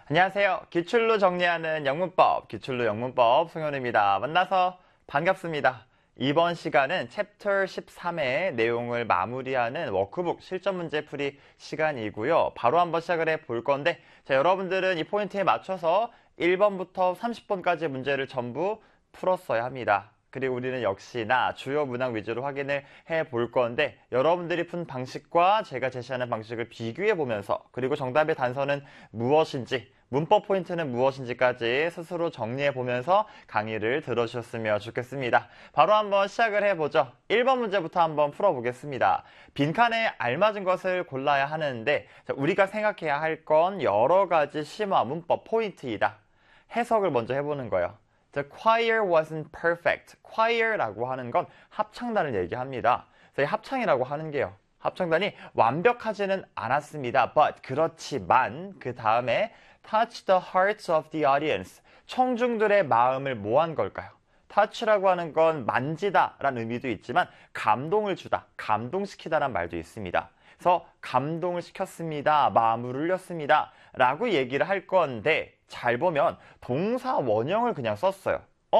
안녕하세요. 기출로 정리하는 영문법, 기출로 영문법 송현우입니다. 만나서 반갑습니다. 이번 시간은 챕터 13의 내용을 마무리하는 워크북 실전 문제 풀이 시간이고요. 바로 한번 시작을 해볼 건데, 자, 여러분들은 이 포인트에 맞춰서 1번부터 30번까지 문제를 전부 풀었어야 합니다. 그리고 우리는 역시나 주요 문항 위주로 확인을 해볼 건데, 여러분들이 푼 방식과 제가 제시하는 방식을 비교해 보면서, 그리고 정답의 단서는 무엇인지, 문법 포인트는 무엇인지까지 스스로 정리해 보면서 강의를 들어주셨으면 좋겠습니다. 바로 한번 시작을 해보죠. 1번 문제부터 한번 풀어보겠습니다. 빈칸에 알맞은 것을 골라야 하는데, 우리가 생각해야 할 건 여러 가지 심화 문법 포인트이다. 해석을 먼저 해보는 거예요. The choir wasn't perfect. choir라고 하는 건 합창단을 얘기합니다. 그래서 이 합창이라고 하는 게요. 합창단이 완벽하지는 않았습니다. But 그렇지만 그 다음에 touch the hearts of the audience. 청중들의 마음을 뭐 한 걸까요? touch라고 하는 건 만지다 라는 의미도 있지만 감동을 주다, 감동시키다 라는 말도 있습니다. 그래서 감동을 시켰습니다. 마음을 울렸습니다. 라고 얘기를 할 건데 잘 보면 동사 원형을 그냥 썼어요.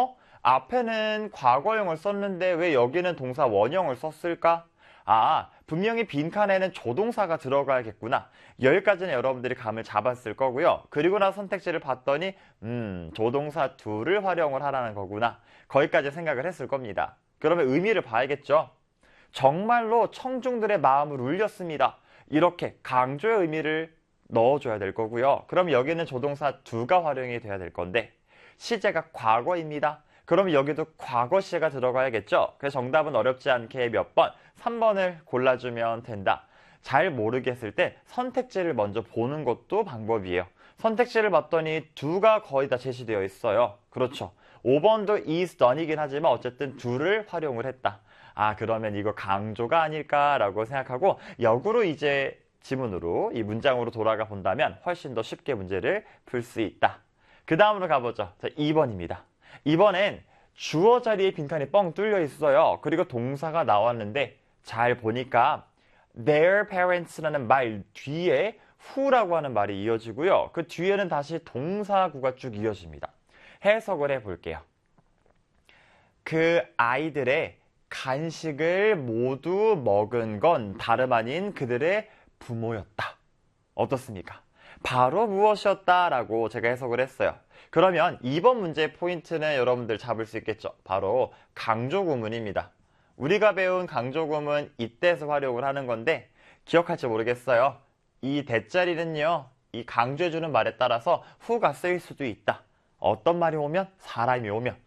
앞에는 과거형을 썼는데 왜 여기는 동사 원형을 썼을까? 분명히 빈칸에는 조동사가 들어가야겠구나. 여기까지는 여러분들이 감을 잡았을 거고요. 그리고 나서 선택지를 봤더니 조동사 둘을 활용을 하라는 거구나. 거기까지 생각을 했을 겁니다. 그러면 의미를 봐야겠죠. 정말로 청중들의 마음을 울렸습니다. 이렇게 강조의 의미를 넣어줘야 될 거고요. 그럼 여기는 조동사 두가 활용이 돼야 될 건데 시제가 과거입니다. 그럼 여기도 과거 시제가 들어가야겠죠. 그래서 정답은 어렵지 않게 몇 번? 3번을 골라주면 된다. 잘 모르겠을 때 선택지를 먼저 보는 것도 방법이에요. 선택지를 봤더니 두가 거의 다 제시되어 있어요. 그렇죠. 5번도 is done이긴 하지만 어쨌든 두를 활용을 했다. 그러면 이거 강조가 아닐까라고 생각하고 역으로 이제 지문으로 이 문장으로 돌아가 본다면 훨씬 더 쉽게 문제를 풀 수 있다. 그 다음으로 가보죠. 자, 2번입니다. 2번엔 주어 자리에 빈칸이 뻥 뚫려 있어요. 그리고 동사가 나왔는데 잘 보니까 their parents라는 말 뒤에 who라고 하는 말이 이어지고요. 그 뒤에는 다시 동사구가 쭉 이어집니다. 해석을 해볼게요. 그 아이들의 간식을 모두 먹은 건 다름 아닌 그들의 부모였다. 어떻습니까? 바로 무엇이었다라고 제가 해석을 했어요. 그러면 2번 문제의 포인트는 여러분들 잡을 수 있겠죠. 바로 강조구문입니다. 우리가 배운 강조구문 이때에서 활용을 하는 건데 기억할지 모르겠어요. 이 대자리는요. 이 강조해주는 말에 따라서 후가 쓰일 수도 있다. 어떤 말이 오면? 사람이 오면.